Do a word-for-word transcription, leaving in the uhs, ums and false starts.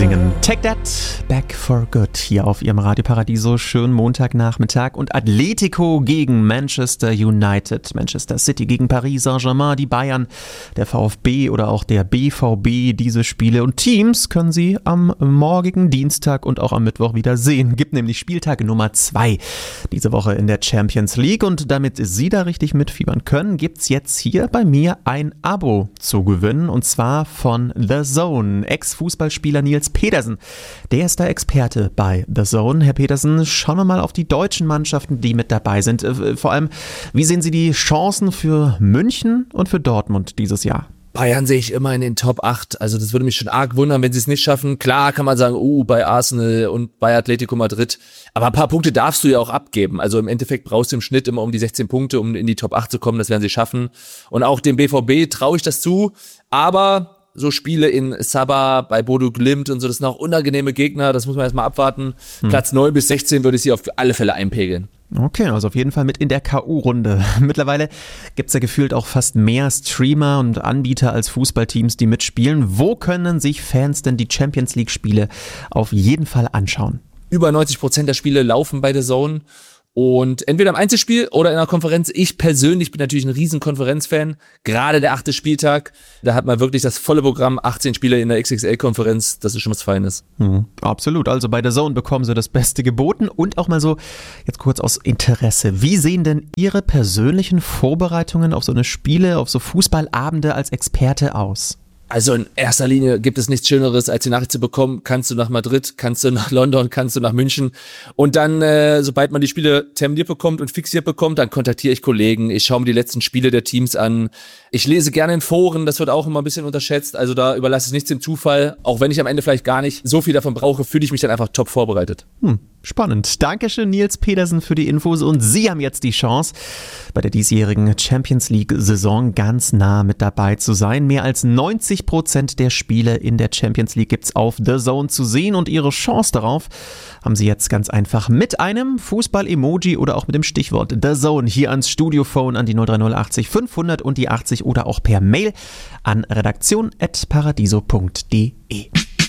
singen Take That Back for Good hier auf ihrem Radio Paradiso. Schönen Montagnachmittag und Atletico gegen Manchester United, Manchester City gegen Paris Saint-Germain, die Bayern, der VfB oder auch der B V B. Diese Spiele und Teams können Sie am morgigen Dienstag und auch am Mittwoch wieder sehen. Gibt nämlich Spieltag Nummer zwei diese Woche in der Champions League und damit Sie da richtig mitfiebern können, gibt's jetzt hier bei mir ein Abo zu gewinnen und zwar von The Zone. Ex-Fußballspieler Nils Pedersen, der ist da Experte bei The Zone. Herr Pedersen, schauen wir mal auf die deutschen Mannschaften, die mit dabei sind. Vor allem, wie sehen Sie die Chancen für München und für Dortmund dieses Jahr? Bayern sehe ich immer in den Top acht, also das würde mich schon arg wundern, wenn sie es nicht schaffen. Klar kann man sagen, uh, bei Arsenal und bei Atletico Madrid, aber ein paar Punkte darfst du ja auch abgeben. Also im Endeffekt brauchst du im Schnitt immer um die sechzehn Punkte, um in die Top acht zu kommen, das werden sie schaffen. Und auch dem B V B traue ich das zu, aber so Spiele in Sabah, bei Bodo Glimt und so, das sind auch unangenehme Gegner, das muss man erstmal abwarten. Hm. Platz neun bis sechzehn würde ich sie auf alle Fälle einpegeln. Okay, also auf jeden Fall mit in der K O-Runde. Mittlerweile gibt's ja gefühlt auch fast mehr Streamer und Anbieter als Fußballteams, die mitspielen. Wo können sich Fans denn die Champions League-Spiele auf jeden Fall anschauen? Über neunzig Prozent der Spiele laufen bei The Zone. Und entweder im Einzelspiel oder in einer Konferenz. Ich persönlich bin natürlich ein riesen Konferenzfan. Gerade der achte Spieltag, da hat man wirklich das volle Programm, achtzehn Spiele in der X X L-Konferenz. Das ist schon was Feines. Hm, absolut. Also bei The Zone bekommen Sie das Beste geboten. Und auch mal so, jetzt kurz aus Interesse. Wie sehen denn Ihre persönlichen Vorbereitungen auf so eine Spiele, auf so Fußballabende als Experte aus? Also in erster Linie gibt es nichts Schöneres, als die Nachricht zu bekommen, kannst du nach Madrid, kannst du nach London, kannst du nach München. Und dann, äh, sobald man die Spiele terminiert bekommt und fixiert bekommt, dann kontaktiere ich Kollegen, ich schaue mir die letzten Spiele der Teams an. Ich lese gerne in Foren, das wird auch immer ein bisschen unterschätzt. Also da überlasse ich nichts dem Zufall. Auch wenn ich am Ende vielleicht gar nicht so viel davon brauche, fühle ich mich dann einfach top vorbereitet. Hm. Spannend. Dankeschön Nils Pedersen für die Infos und Sie haben jetzt die Chance, bei der diesjährigen Champions League-Saison ganz nah mit dabei zu sein. Mehr als neunzig Prozent der Spiele in der Champions League gibt's auf The Zone zu sehen und Ihre Chance darauf haben Sie jetzt ganz einfach mit einem Fußball-Emoji oder auch mit dem Stichwort The Zone hier ans Studiophone an die null drei null achtzig fünfhundert und die achtzig oder auch per Mail an redaktion at paradiso punkt de.